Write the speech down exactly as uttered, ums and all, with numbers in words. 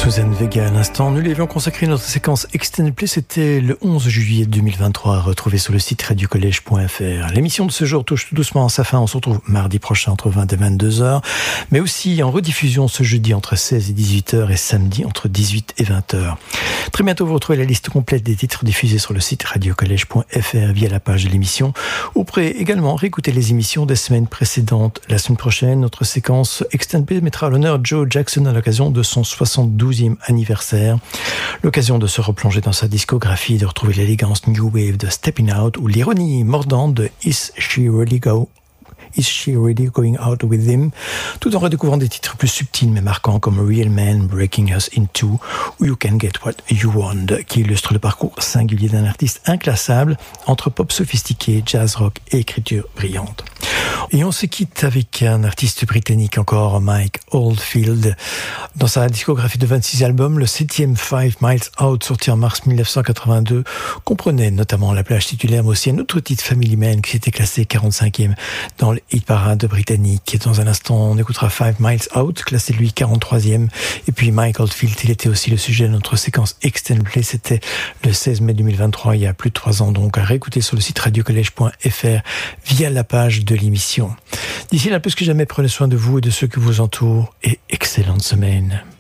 Suzanne Vega à l'instant. Nous lui avions consacré notre séquence Extended Play. C'était le onze juillet deux mille vingt-trois, retrouvée sur le site radio collège point f r. L'émission de ce jour touche tout doucement à sa fin. On se retrouve mardi prochain entre vingt et vingt-deux heures, mais aussi en rediffusion ce jeudi entre seize et dix-huit heures et samedi entre dix-huit et vingt heures. Très bientôt, vous retrouvez la liste complète des titres diffusés sur le site radio collège point f r via la page de l'émission. Vous pourrez également réécouter les émissions des semaines précédentes. La semaine prochaine, notre séquence Extended Play mettra à l'honneur Joe Jackson à l'occasion de son soixante-douzième anniversaire. L'occasion de se replonger dans sa discographie, de retrouver l'élégance New Wave de Stepping Out ou l'ironie mordante de Is She Really Go? Is She Really Going Out With Him, tout en redécouvrant des titres plus subtils mais marquants comme Real Man, Breaking Us In Two ou You Can Get What You Want, qui illustre le parcours singulier d'un artiste inclassable entre pop sophistiqué, jazz rock et écriture brillante. Et on se quitte avec un artiste britannique encore, Mike Oldfield. Dans sa discographie de vingt-six albums, le septième Five Miles Out, sorti en mars mille neuf cent quatre-vingt-deux, comprenait notamment la plage titulaire, mais aussi un autre titre, Family Man, qui s'était classé quarante-cinquième dans le hit parade britannique. Dans un instant, on écoutera Five Miles Out, classé lui quarante-troisième. Et puis Mike Oldfield, il était aussi le sujet de notre séquence Extended Play. C'était le seize mai deux mille vingt-trois, il y a plus de trois ans, donc à réécouter sur le site radio collège point f r via la page de l'émission. D'ici là, plus que jamais, prenez soin de vous et de ceux qui vous entourent et excellente semaine.